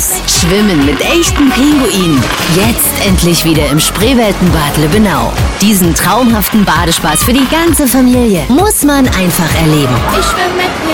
Eis, Schwimmen mit echten Pinguinen. Jetzt endlich wieder im Spreeweltenbad Lübbenau. Diesen traumhaften Badespaß für die ganze Familie muss man einfach erleben. Ich schwimme mit